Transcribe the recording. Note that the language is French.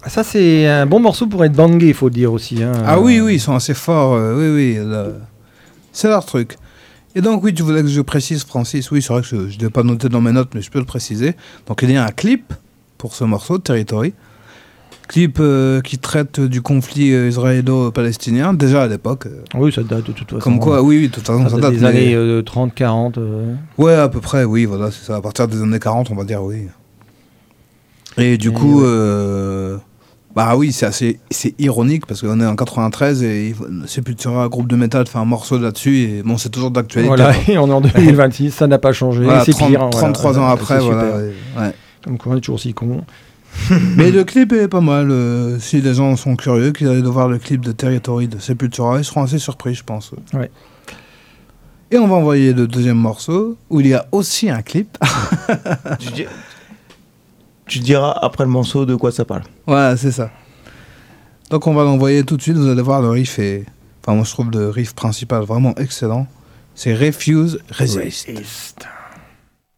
Ça, c'est un bon morceau pour être bangé, il faut le dire aussi. Hein. Ah oui, ils sont assez forts. Oui, c'est leur truc. Et donc, oui, tu voulais que je précise, Francis. Oui, c'est vrai que je ne l'ai pas noté dans mes notes, mais je peux le préciser. Donc, il y a un clip pour ce morceau, Territory. Clip qui traite du conflit israélo-palestinien, déjà à l'époque. Oui, ça date de toute façon. Comme quoi, oui, de toute façon, ça date des années 30-40. Ouais, à peu près, oui, voilà, c'est ça. À partir des années 40, on va dire, oui. Et du coup, bah oui, c'est ironique parce qu'on est en 93 et Sepultura, groupe de métal, fait un morceau là-dessus et bon, c'est toujours d'actualité. Voilà, et on est en 2026, ça n'a pas changé. Voilà, c'est pire. 33 ans après, voilà. Ouais. Comme quoi, on est toujours si con. Mais le clip est pas mal. Si les gens sont curieux, qu'ils aillent voir le clip de Territory de Sepultura, ils seront assez surpris, je pense. Ouais. Et on va envoyer le deuxième morceau où il y a aussi un clip. Tu diras après le morceau de quoi ça parle. Ouais, c'est ça. Donc on va l'envoyer tout de suite, vous allez voir le riff est... Enfin moi je trouve le riff principal vraiment excellent. C'est Refuse, Resist.